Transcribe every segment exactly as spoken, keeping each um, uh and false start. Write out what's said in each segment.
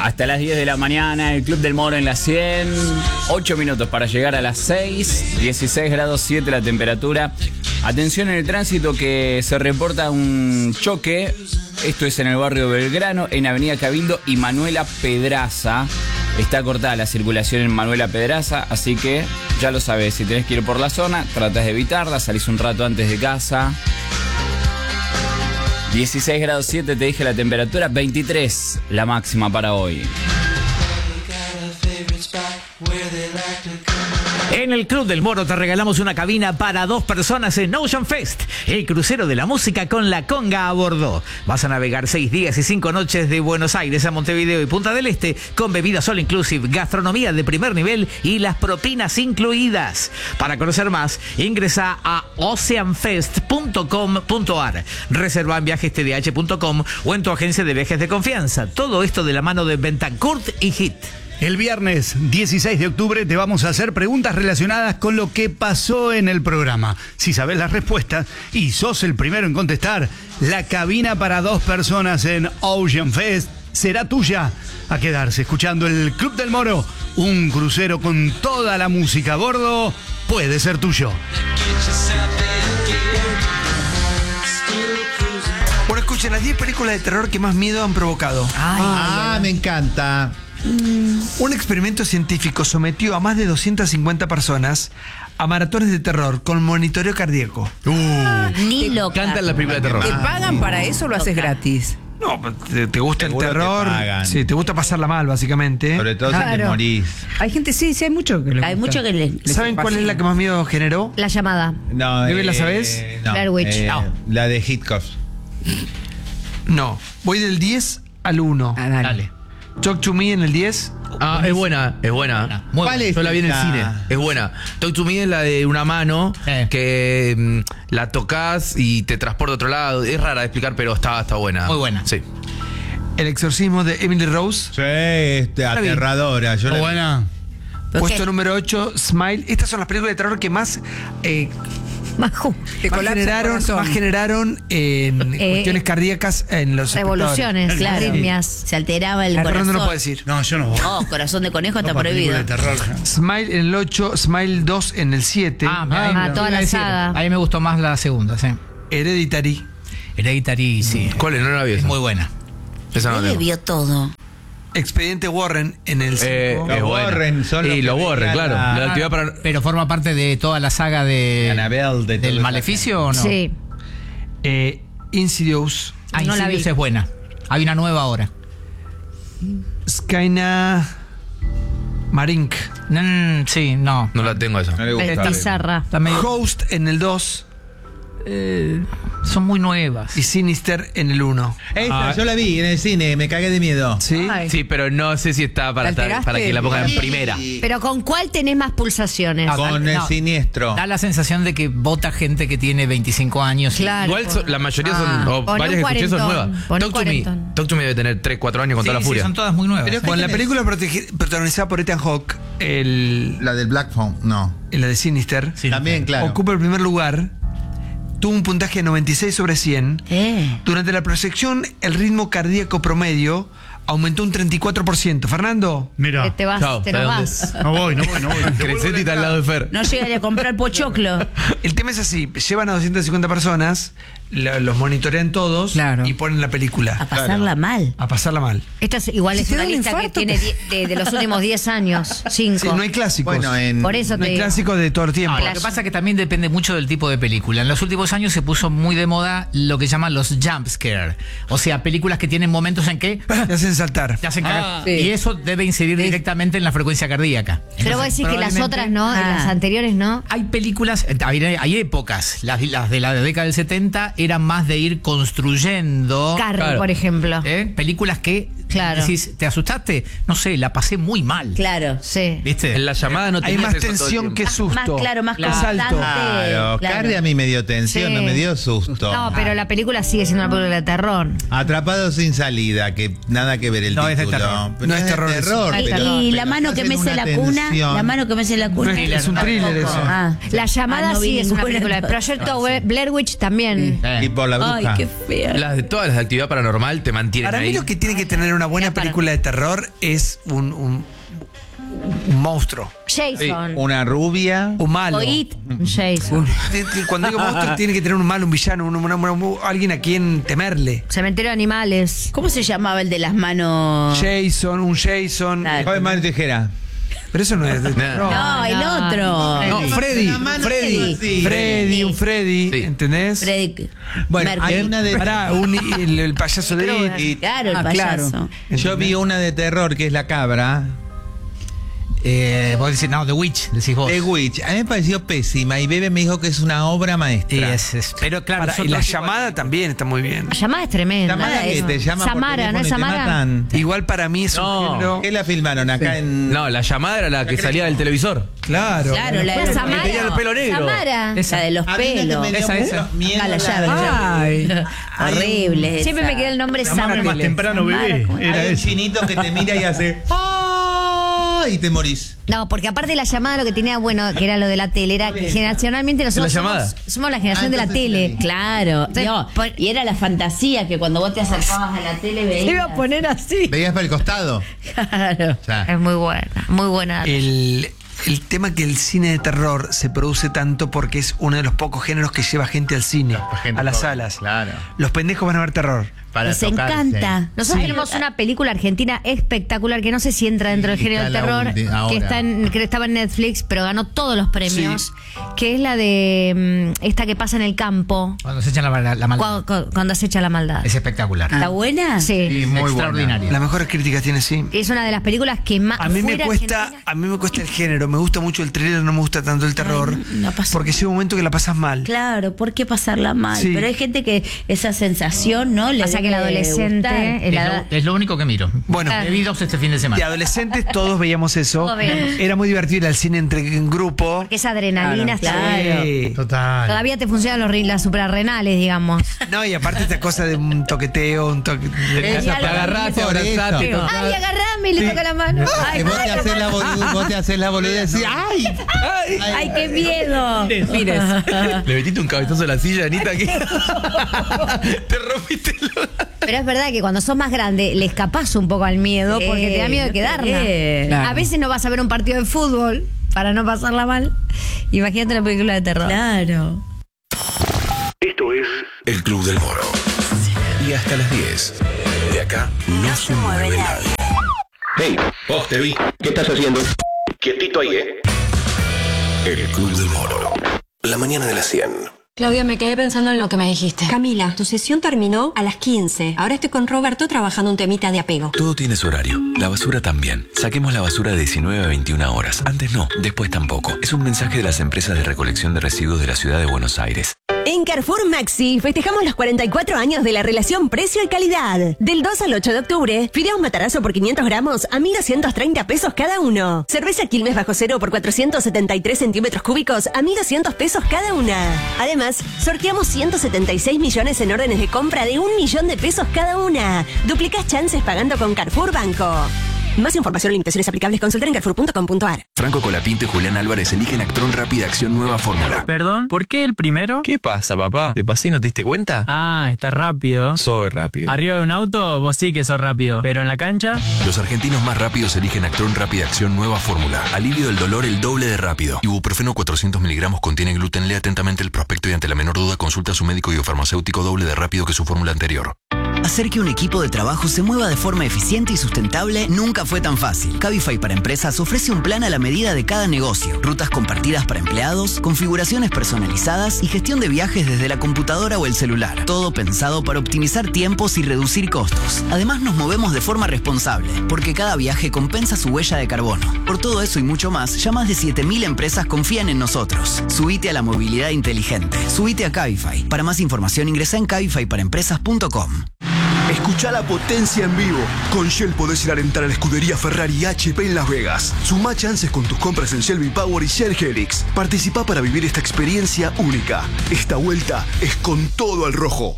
Hasta las diez de la mañana, el Club del Moro en la cien. ocho minutos para llegar a las seis. dieciséis grados siete la temperatura. Atención en el tránsito que se reporta un choque. Esto es en el barrio Belgrano, en Avenida Cabildo y Manuela Pedraza. Está cortada la circulación en Manuela Pedraza, así que ya lo sabes. Si tenés que ir por la zona, tratás de evitarla, salís un rato antes de casa. dieciséis grados siete te dije la temperatura, veintitrés la máxima para hoy. En el Club del Moro te regalamos una cabina para dos personas en Ocean Fest, el crucero de la música con la conga a bordo. Vas a navegar seis días y cinco noches de Buenos Aires a Montevideo y Punta del Este con bebidas all inclusive, gastronomía de primer nivel y las propinas incluidas. Para conocer más, ingresa a ocean fest punto com punto a r, reserva en viajes t d h punto com o en tu agencia de viajes de confianza. Todo esto de la mano de Betancourt y Hit. El viernes dieciséis de octubre te vamos a hacer preguntas relacionadas con lo que pasó en el programa. Si sabes las respuestas y sos el primero en contestar, la cabina para dos personas en Ocean Fest será tuya. A quedarse escuchando el Club del Moro, un crucero con toda la música a bordo, puede ser tuyo. Bueno, escuchen, las diez películas de terror que más miedo han provocado. Ay, ah, me encanta. Un experimento científico sometió a más de doscientas cincuenta personas a maratones de terror con monitoreo cardíaco. Uh, Ni me loca. encantan las películas de terror. ¿Te pagan para eso o lo haces gratis? No, te, te gusta el terror. Sí, te gusta pasarla mal, básicamente. Sobre todo si te Claro. morís. Hay gente, sí, sí, hay mucho que le Hay gusta. mucho que le... ¿Saben cuál es la que más miedo generó? La llamada. No, ¿Bebe, la sabés? No, Blair Witch. eh, No. La de Hitchcock. No. Voy del diez al uno. Ah, dale. Dale. Talk to Me en el diez. Ah, es buena, es buena. Muy ¿Cuál buena. es? Yo la vi en el esa? cine, es buena. Talk to Me es la de una mano Eh. que mm, la tocas y te transporta a otro lado. Es rara de explicar, pero está, está buena. Muy buena. Sí. El exorcismo de Emily Rose. Sí, este, La vi. aterradora. Yo la vi. Buena. ¿Por Puesto qué? número ocho, Smile. Estas son las películas de terror que más, eh, Majú. Te más colapsa el generaron, corazón. más generaron en Eh, cuestiones cardíacas en los Revoluciones, espectadores. arritmias. Se alteraba el Sí. corazón. Fernando no puede decir. No, yo no voy. Oh, corazón de conejo está No, para prohibido. película de terror. Smile en el ocho, Smile dos en el siete. Ah, Ah, ahí- toda iba la a decir, saga. A mí me gustó más la segunda, sí. Hereditary. Hereditary, sí. ¿Cuál es? No la vi Es esa. muy buena. Esa no la Él tengo. vio todo. Expediente Warren en el Eh, cinco. Los es buena. Warren son los Y que los Warren, veían claro. la- La actividad para... Pero forma parte de toda la saga de Annabelle, de toda del esa Maleficio o no. Sí. Eh, Insidious. Ah, No la Insidious vi. es buena. Hay una nueva ahora. Skyna Marink. Mm, sí, no. No la tengo esa. No le gusta. Es bizarra. Está medio- Host en el dos. eh, son muy nuevas. Y Sinister en el uno. Esa, Ah. yo la vi en el cine, me cagué de miedo. ¿Sí? Ay. Sí, pero no sé si está para, ¿Te estar- alteraste? para que la pongan en primera. Pero ¿con cuál tenés más pulsaciones? Ah, Con da- el no, siniestro. Da la sensación de que vota gente que tiene veinticinco años. y- Claro. Igual so- la mayoría Ah. son, o Pon un varias que escuché son cuarentón, nuevas. pon un Talk to Me. cuarentón. Talk to Me debe tener tres, cuatro años con Sí, toda la sí, furia. son todas muy nuevas. Pero ¿eh? Bueno, la ¿Quién es? película protege- protagonizada por Ethan Hawke, el, La del Black Phone, no. la de Sinister, Sí, También, claro. ocupa el primer lugar. Tuvo un puntaje de noventa y seis sobre cien. Eh. Durante la proyección, el ritmo cardíaco promedio aumentó un treinta y cuatro por ciento. Fernando, Mira. Que te vas, Chao, te lo ¿de dónde? vas. No voy, no voy, no voy. Crecete y está al lado de Fer. No llegaría a comprar pochoclo. el tema es así: llevan a doscientas cincuenta personas, lo- los monitorean todos Claro. y ponen la A película pasarla mal. a pasarla mal. Esta es, igual Si es te una da un lista que infarto, tiene pues. die- de, de los últimos diez años. Cinco. Sí, no hay clásicos. Bueno, en. Por eso No te hay digo. clásicos de todo el tiempo. No, lo que pasa es que también depende mucho del tipo de película. En los últimos años se puso muy de moda lo que llaman los jump scare. O sea, películas que tienen momentos en que Te hacen saltar. te hacen cagar. sí. Y eso debe incidir directamente en la frecuencia cardíaca. Pero vos decís que las probablemente- otras no, y Ah. las anteriores no. Hay películas, eh, hay, hay épocas, las, las de la década del setenta eran más de ir construyendo Carrie, Claro. por ejemplo. ¿eh? películas que Claro. decís, ¿te asustaste? No sé, la pasé muy mal. Claro, sí. ¿Viste? En la llamada no Hay tenés más eso todo el tensión tiempo. que Más- susto. Más claro, más Claro. constante. Claro, claro. Carrie a mí me dio tensión, Sí. no me dio susto. No, pero la película sigue siendo una película de terror. Atrapado sin salida, que nada que ver el No, es de título. terror. Pero No es terror, es- terror, Y, pero- y pero la mano que hacen mece una la cuna, tensión. la mano que mece la cuna. No es- es un thriller eso. Ah, la llamada Ah, no vi sí es una ninguna. película. El proyecto Blair Witch también. Eh. Y por la bruja. Ay, qué fea. Las de todas las de actividad paranormal te mantienen Para mí ahí. lo que tiene que tener una una buena Ya para- película de terror es un, un, un monstruo, Jason. Una rubia. un malo. O It. Jason. De- de- Cuando digo monstruo, tiene que tener un malo, un villano, un, un- un- alguien a quien temerle. Cementerio de animales. ¿Cómo se llamaba el de las manos? Jason, un Jason. Claro. Joven mano y tijera. Pero eso no es de terror. No, el no. otro. No, Freddy. La mano Freddy. así. Freddy, un Freddy. Sí. ¿Entendés? Freddy Bueno, Mercury. hay una de. Pará, un, el, el payaso de It. Claro, el Ah, payaso. claro. Yo vi una de terror que es La Cabra. Eh, vos decís, no, The Witch, decís vos. The Witch. A mí me pareció pésima y Bebe me dijo que es una obra maestra. Y es, es- pero claro, Pará, y nosotros la igual- llamada también está muy bien. La llamada es tremenda. Samara, que es- te llama por Samara, ¿no es teléfono y te Samara? matan. Igual para mí es No. un género. ¿Qué la filmaron acá en.? No, la llamada era la que salía del televisor. Claro. Claro, la, Era la- Samara. que tenía el pelo negro. Samara. esa de los A mí la que pelos. me dio Esa, mucho esa. miedo Ah, la era llave. la- Ay. Horrible. Siempre esa. me queda el nombre Samara Samara. más temprano, bebé. Era Hay un ese. chinito que te mira y hace. ¡Ah! Y te morís. No, porque aparte la llamada lo que tenía bueno, que era lo de la tele, era que generacionalmente nosotros La llamada. somos, somos la generación Ah, de la entonces tele. sí. Claro. Entonces, No, por- y era la fantasía que cuando vos te acercabas a la tele veías. Iba a poner así. Veías para el costado. Claro. O sea, Es muy buena, muy buena. El, el tema que el cine de terror se produce tanto porque es uno de los pocos géneros que lleva gente al cine, gente a las joven, salas. claro. Los pendejos van a ver terror. para Les tocarse. encanta. Nosotros tenemos una película argentina espectacular que no sé si entra dentro del Sí, género del está la terror, ulti- ahora. que está en, que estaba en Netflix, pero ganó todos los premios, que es la de mm, esta que pasa en el campo, Cuando se echan la, la, la maldad. cuando, cuando se echa la maldad. Es espectacular. ¿Está buena? Sí. Sí, muy Extraordinaria. Las mejores críticas tiene, sí. Es una de las películas que más A mí me fuera cuesta, Argentina- a mí me cuesta el género, me gusta mucho el thriller, no me gusta tanto el terror, no pasa- porque llega un momento que la pasas mal. Claro, ¿por qué pasarla mal? Sí. Pero hay gente que esa sensación, ¿no? Le O sea que el debe adolescente, gustar. el Es ada- lo, es lo único que miro. Bueno, Ah. Vi dos este fin de de semana. adolescentes todos veíamos eso. Todos veíamos. Era muy divertido ir al cine entre en grupo. porque esa adrenalina está- Claro. Sí. Total. todavía te funcionan los, ri- las suprarrenales, digamos. No, y aparte esta cosa de un toqueteo, un toque. Eh, Te ya lo agarraste, por abrazaste. eso. tocás. Ay, agarrame y le toca la mano. Ay, Que vos te ay, haces la boluda, vos te haces la boluda y decís, ¡ay! ¡Ay, qué miedo! Mires. Le metiste un cabezazo a la silla, Anita, que te rompiste el... Pero es verdad que cuando sos más grande le escapás un poco al miedo Sí, porque te da miedo de no te quedarla. quedes. Claro. A veces no vas a ver un partido de fútbol para no pasarla mal. Imagínate una película de terror. Claro. Esto es El Club del Moro. Y hasta las diez. De acá no se mueve nadie. Hey, vos te vi. ¿Qué estás haciendo? Quietito ahí, ¿eh? El Club del Moro. La mañana de las cien. Claudia, me quedé pensando en lo que me dijiste. Camila, tu sesión terminó a las quince. Ahora estoy con Roberto trabajando un temita de apego. Todo tiene su horario. La basura también. Saquemos la basura de diecinueve a veintiuna horas. Antes no, después tampoco. Es un mensaje de las empresas de recolección de residuos de la ciudad de Buenos Aires. En Carrefour Maxi festejamos los cuarenta y cuatro años de la relación precio y calidad. Del dos al ocho de octubre, fideos Matarazo por quinientos gramos a mil doscientos treinta pesos cada uno. Cerveza Quilmes bajo cero por cuatrocientos setenta y tres centímetros cúbicos a mil doscientos pesos cada una. Además, sorteamos ciento setenta y seis millones en órdenes de compra de un millón de pesos cada una. Duplicás chances pagando con Carrefour Banco. Más información y limitaciones aplicables consultar en carrefour punto com punto a r. Franco Colapinto y Julián Álvarez eligen Actron Rápida Acción Nueva Fórmula. Perdón, ¿por qué el primero? ¿Qué pasa, papá? ¿Te pasé y no te diste cuenta? Ah, está rápido. Soy rápido. Arriba de un auto, vos sí que sos rápido. Pero en la cancha, Los argentinos más rápidos eligen Actron Rápida Acción Nueva Fórmula. Alivio del dolor el doble de rápido. Ibuprofeno cuatrocientos miligramos contiene gluten. Lea atentamente el prospecto y ante la menor duda consulta a su médico y o farmacéutico doble de rápido que su fórmula anterior. Hacer que un equipo de trabajo se mueva de forma eficiente y sustentable nunca fue tan fácil. Cabify para Empresas ofrece un plan a la medida de cada negocio. Rutas compartidas para empleados, configuraciones personalizadas y gestión de viajes desde la computadora o el celular. Todo pensado para optimizar tiempos y reducir costos. Además nos movemos de forma responsable, porque cada viaje compensa su huella de carbono. Por todo eso y mucho más, ya más de siete mil empresas confían en nosotros. Subite a la movilidad inteligente. Subite a Cabify. Para más información ingresa en cabify para empresas punto com. Escucha la potencia en vivo. Con Shell podés ir a alentar a la escudería Ferrari H P en Las Vegas. Sumá chances con tus compras en Shell V-Power y Shell Helix. Participá para vivir esta experiencia única. Esta vuelta es con todo al rojo.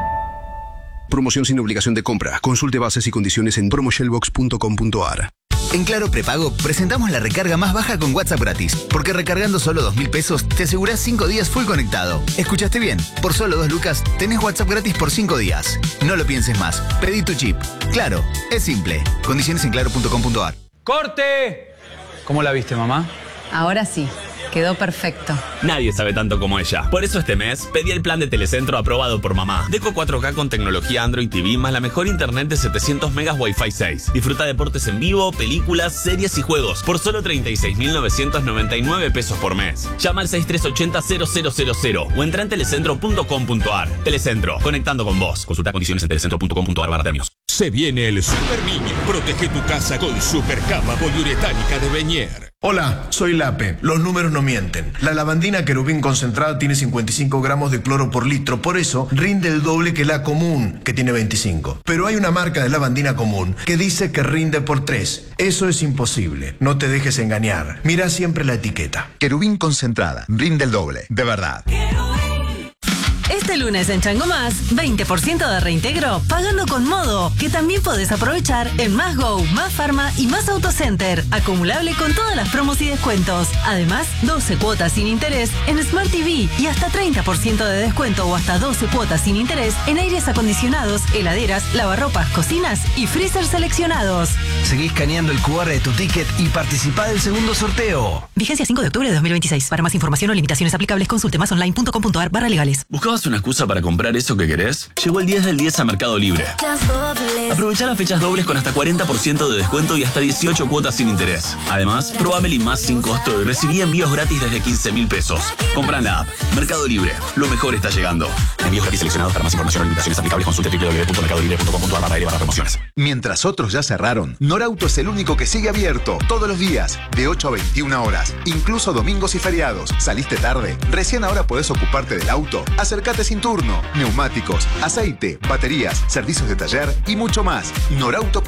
Promoción sin obligación de compra. Consulte bases y condiciones en promo shellbox punto com punto a r. En Claro Prepago presentamos la recarga más baja con WhatsApp gratis, porque recargando solo dos mil pesos te asegurás cinco días full conectado. ¿Escuchaste bien? Por solo dos lucas tenés WhatsApp gratis por cinco días. No lo pienses más, pedí tu chip. Claro, es simple. Condiciones en claro punto com punto a r. ¡Corte! ¿Cómo la viste, mamá? Ahora sí, quedó perfecto. Nadie sabe tanto como ella. Por eso este mes pedí el plan de Telecentro aprobado por mamá. Deco cuatro K con tecnología Android T V más la mejor internet de setecientos megas Wi-Fi seis. Disfruta deportes en vivo, películas, series y juegos por solo treinta y seis mil novecientos noventa y nueve pesos por mes. Llama al seis tres ocho cero cero cero cero cero o entra en telecentro punto com punto a r. Telecentro, conectando con vos. Consulta condiciones en telecentro punto com punto a r barra términos. Se viene el Super Niño. Protege tu casa con Super Cama poliuretánica de Beñer. Hola, soy Lape. Los números no mienten. La lavandina Querubín concentrada tiene cincuenta y cinco gramos de cloro por litro, por eso rinde el doble que la común, que tiene veinticinco. Pero hay una marca de lavandina común que dice que rinde por tres. Eso es imposible. No te dejes engañar. Mira siempre la etiqueta. Querubín concentrada, rinde el doble, de verdad. Este lunes en Chango Más, veinte por ciento de reintegro pagando con Modo, que también podés aprovechar en Más Go, Más Pharma y Más Autocenter, acumulable con todas las promos y descuentos. Además, doce cuotas sin interés en Smart T V y hasta treinta por ciento de descuento o hasta doce cuotas sin interés en aires acondicionados, heladeras, lavarropas, cocinas y freezer seleccionados. Seguí escaneando el cu erre de tu ticket y participá del segundo sorteo. Vigencia cinco de octubre de dos mil veintiséis. Para más información o limitaciones aplicables, consulte más online punto com punto a r barra legales. ¿Buscabas una excusa para comprar eso que querés? Llegó el diez del diez a Mercado Libre. Aprovecha las fechas dobles con hasta cuarenta por ciento de descuento y hasta dieciocho cuotas sin interés. Además, probá Meli Más sin costo y recibí envíos gratis desde quince mil pesos. Compra en la app. Mercado Libre. Lo mejor está llegando. Envíos gratis seleccionados. Para más información o limitaciones aplicables, consulte w w w punto mercado libre punto com punto a r barra barra promociones. Mientras otros ya cerraron, Norauto es el único que sigue abierto todos los días, de ocho a veintiuna horas, incluso domingos y feriados. ¿Saliste tarde? Recién ahora podés ocuparte del auto. Acércate sin turno. Neumáticos, aceite, baterías, servicios de taller y mucho más. Norauto